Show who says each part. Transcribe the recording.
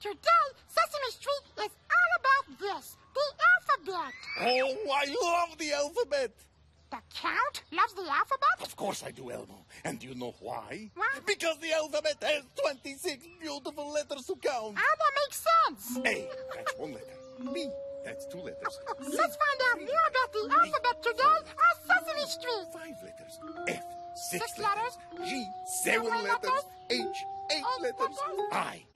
Speaker 1: Today, Sesame Street is all about this, the alphabet.
Speaker 2: Oh, I love the alphabet.
Speaker 1: The Count loves the alphabet?
Speaker 2: Of course I do, Elmo. And do you know why?
Speaker 1: Why?
Speaker 2: Because the alphabet has 26 beautiful letters to count.
Speaker 1: How that makes sense.
Speaker 2: A, that's one letter. B, that's two letters. C,
Speaker 1: Let's find out more about the alphabet today on Sesame Street.
Speaker 2: 5 letters. F, 6
Speaker 1: Six letters.
Speaker 2: G, 7
Speaker 1: Seven
Speaker 2: letters.
Speaker 1: letters.
Speaker 2: H, 8
Speaker 1: Eight
Speaker 2: letters.
Speaker 1: letters.
Speaker 2: I,